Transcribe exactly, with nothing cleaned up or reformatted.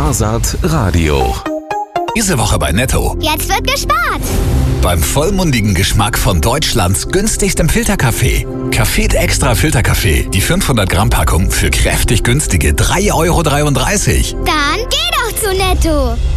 Wahrsat Radio. Diese Woche bei Netto. Jetzt wird gespart. Beim vollmundigen Geschmack von Deutschlands günstigstem Filterkaffee. Café Extra Filterkaffee. Die fünfhundert Gramm Packung für kräftig günstige drei Euro dreiunddreißig. Dann geh doch zu Netto.